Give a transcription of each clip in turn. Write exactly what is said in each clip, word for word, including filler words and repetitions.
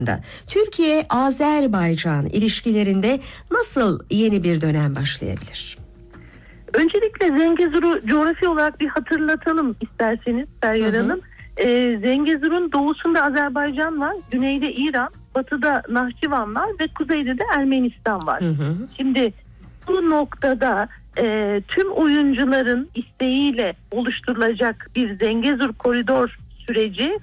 Türkiye-Azerbaycan ilişkilerinde nasıl yeni bir dönem başlayabilir? Öncelikle Zengezur'u coğrafi olarak bir hatırlatalım isterseniz Feryal Hanım. Ee, Zengezur'un doğusunda Azerbaycan var, güneyde İran, batıda Nahçıvan var ve kuzeyde de Ermenistan var. Hı hı. Şimdi bu noktada e, tüm oyuncuların isteğiyle oluşturulacak bir Zengezur koridor süreci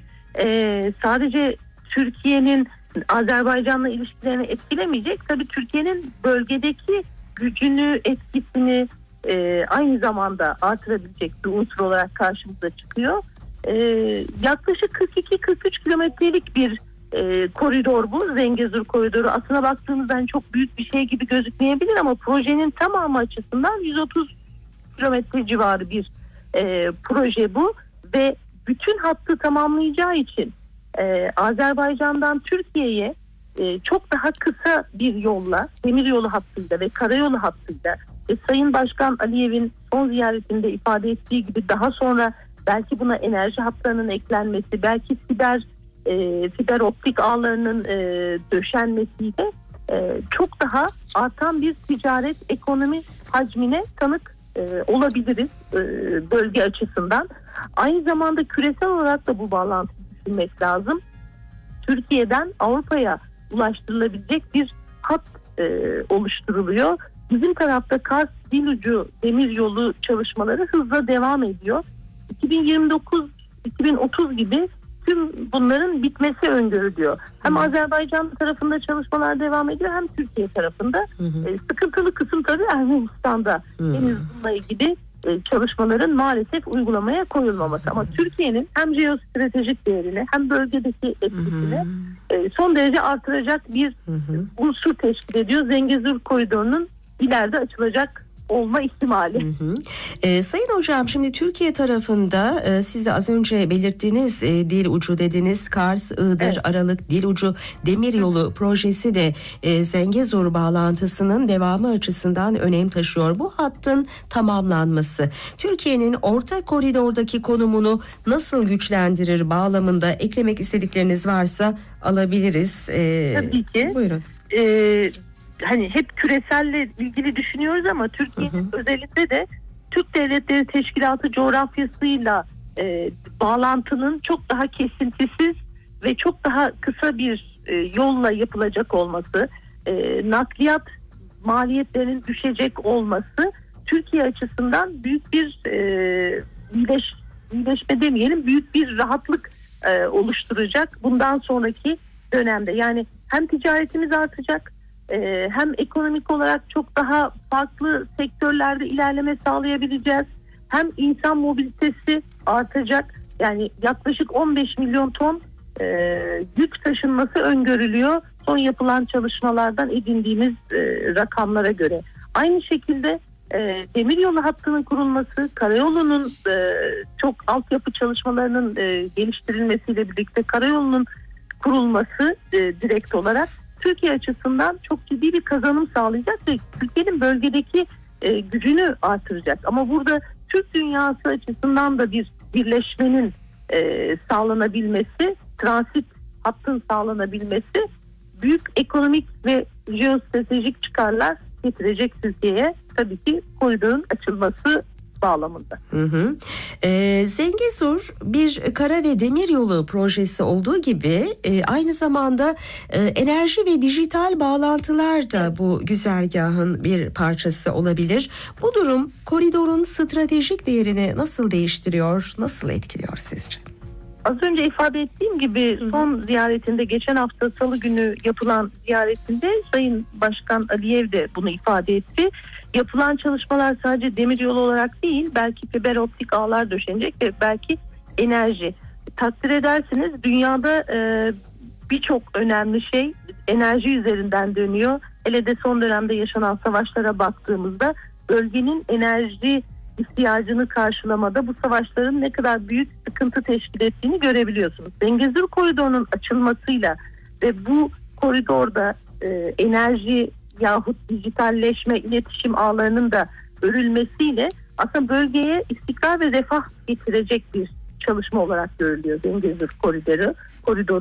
e, sadece Türkiye'nin Azerbaycan'la ilişkilerini etkilemeyecek. Tabii Türkiye'nin bölgedeki gücünü, etkisini e, aynı zamanda artırabilecek bir unsur olarak karşımıza çıkıyor. E, yaklaşık kırk iki kırk üç kilometrelik bir e, koridor bu. Zengezur koridoru. Aslına baktığımızda çok büyük bir şey gibi gözükmeyebilir ama projenin tamamı açısından yüz otuz kilometre civarı bir e, proje bu ve bütün hattı tamamlayacağı için e, Azerbaycan'dan Türkiye'ye e, çok daha kısa bir yolla, demiryolu hattıyla ve karayolu hattıyla ve Sayın Başkan Aliyev'in son ziyaretinde ifade ettiği gibi daha sonra belki buna enerji hatlarının eklenmesi, belki siber e, fiber optik ağlarının e, döşenmesiyle e, çok daha artan bir ticaret ekonomi hacmine tanık e, olabiliriz e, bölge açısından. Aynı zamanda küresel olarak da bu bağlantıyı düşünmek lazım. Türkiye'den Avrupa'ya ulaştırılabilecek bir hat e, oluşturuluyor. Bizim tarafta Kars Dilucu demiryolu çalışmaları hızla devam ediyor. iki bin yirmi dokuz iki bin otuz gibi tüm bunların bitmesi öngörülüyor. Hem hı. Azerbaycan tarafında çalışmalar devam ediyor hem Türkiye tarafında. Hı hı. E, sıkıntılı kısım tabii Ermenistan'da henüz bununla ilgili e, çalışmaların maalesef uygulamaya koyulmaması. Hı hı. Ama Türkiye'nin hem jeostratejik değerini hem bölgedeki etkisini e, son derece artıracak bir hı hı. unsur teşkil ediyor. Zengezur koridorunun ileride açılacak olma ihtimali. Hı hı. E, Sayın Hocam, şimdi Türkiye tarafında e, siz de az önce belirttiğiniz e, dil ucu dediniz, Kars, Iğdır, evet. Aralık dil ucu demiryolu hı. projesi de e, Zengezur bağlantısının devamı açısından önem taşıyor. Bu hattın tamamlanması Türkiye'nin orta koridordaki konumunu nasıl güçlendirir bağlamında eklemek istedikleriniz varsa alabiliriz. E, Tabii ki. Buyurun. Ee, Hani hep küreselle ilgili düşünüyoruz ama Türkiye'nin özelinde de Türk Devletleri Teşkilatı coğrafyasıyla e, bağlantının çok daha kesintisiz ve çok daha kısa bir e, yolla yapılacak olması, e, nakliyat maliyetlerinin düşecek olması Türkiye açısından büyük bir e, iyileş, iyileşme demeyelim, büyük bir rahatlık e, oluşturacak bundan sonraki dönemde. Yani hem ticaretimiz artacak, Ee, hem ekonomik olarak çok daha farklı sektörlerde ilerleme sağlayabileceğiz. Hem insan mobilitesi artacak. Yani yaklaşık on beş milyon ton e, yük taşınması öngörülüyor. Son yapılan çalışmalardan edindiğimiz e, rakamlara göre. Aynı şekilde e, demiryolu hattının kurulması, karayolunun e, çok altyapı çalışmalarının e, geliştirilmesiyle birlikte karayolunun kurulması e, direkt olarak Türkiye açısından çok ciddi bir kazanım sağlayacak ve Türkiye'nin bölgedeki e, gücünü artıracak. Ama burada Türk dünyası açısından da bir birleşmenin e, sağlanabilmesi, transit hattın sağlanabilmesi büyük ekonomik ve jeostratejik çıkarlar getirecek Türkiye'ye, tabii ki koridorun açılması bağlamında. Hı hı. Ee, Zengezur bir kara ve demir yolu projesi olduğu gibi e, aynı zamanda e, enerji ve dijital bağlantılar da bu güzergahın bir parçası olabilir. Bu durum koridorun stratejik değerini nasıl değiştiriyor, nasıl etkiliyor sizce? Az önce ifade ettiğim gibi son ziyaretinde, geçen hafta Salı günü yapılan ziyaretinde Sayın Başkan Aliyev de bunu ifade etti. Yapılan çalışmalar sadece demiryolu olarak değil, belki fiber optik ağlar döşenecek ve belki enerji. Takdir edersiniz, dünyada e, birçok önemli şey enerji üzerinden dönüyor. Hele de son dönemde yaşanan savaşlara baktığımızda bölgenin enerji ihtiyacını karşılamada bu savaşların ne kadar büyük sıkıntı teşkil ettiğini görebiliyorsunuz. Zengezur koridorunun açılmasıyla ve bu koridorda e, enerji yahut dijitalleşme, iletişim ağlarının da örülmesiyle aslında bölgeye istikrar ve refah getirecek bir çalışma olarak görülüyor Zengezur koridoru. koridoru.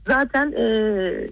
zaten e,